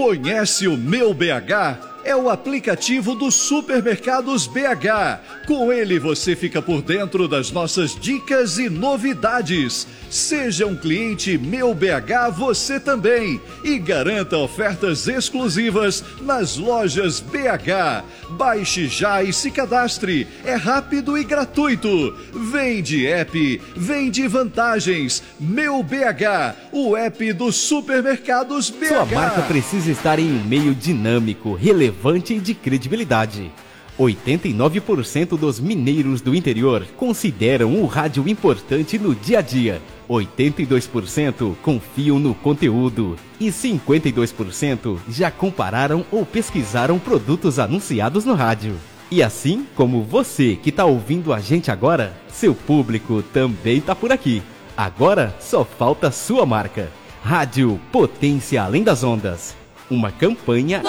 Conhece o Meu BH? É o aplicativo dos Supermercados BH. Com ele você fica por dentro das nossas dicas e novidades. Seja um cliente Meu BH você também e garanta ofertas exclusivas nas lojas BH. Baixe já e se cadastre. É rápido e gratuito. Vem de app, vem de vantagens. Meu BH, o app dos Supermercados BH. Sua marca precisa estar em um meio dinâmico, relevante e de credibilidade. 89% dos mineiros do interior consideram o rádio importante no dia a dia. 82% confiam no conteúdo e 52% já compararam ou pesquisaram produtos anunciados no rádio. E assim como você que está ouvindo a gente agora, seu público também está por aqui. Agora só falta sua marca. Rádio Potência Além das Ondas. Uma campanha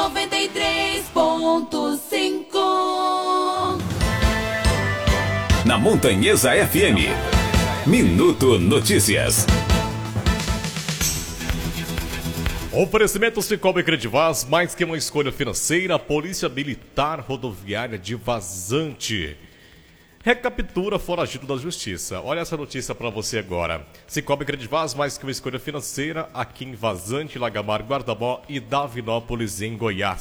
93.5 na Montanhesa FM. Minuto Notícias. Oferecimento Cicobi Credivaz, mais que uma escolha financeira, Polícia Militar Rodoviária de Vazante. Recaptura foragido da Justiça. Olha essa notícia para você agora. Cicobi Credivaz, mais que uma escolha financeira, aqui em Vazante, Lagamar, Guardamó e Davinópolis, em Goiás.